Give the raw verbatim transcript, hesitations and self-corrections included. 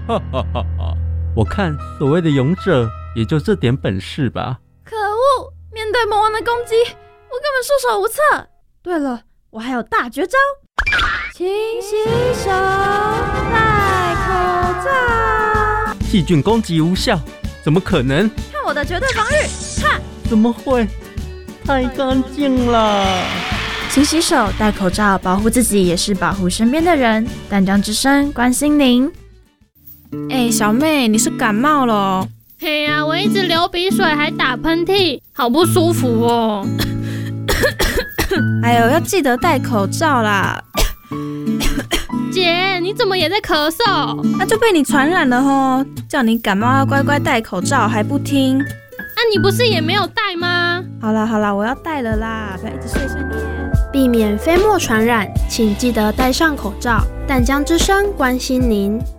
哈哈哈哈！我看所谓的勇者也就这点本事吧。 可恶！面对魔王的攻击，我根本束手无策。对了，我还有大绝招，勤洗手，戴口罩。 细菌攻击无效，怎么可能？ 看我的绝对防御！哈！ 怎么会？太干净了。 勤洗手，戴口罩，保护自己也是保护身边的人。淡江之声关心您。 哎、欸，小妹，你是感冒了哦？ 嘿呀、啊，我一直流鼻水，还打喷嚏，好不舒服哦。 哎呦，要记得戴口罩啦。 姐，你怎么也在咳嗽？ 那就被你传染了吼！叫你感冒要乖乖戴口罩，还不听。 啊，你不是也没有戴吗？ 好啦好啦，我要戴了啦，不要一直碎碎念。 避免飞沫传染，请记得戴上口罩。淡江之声关心您。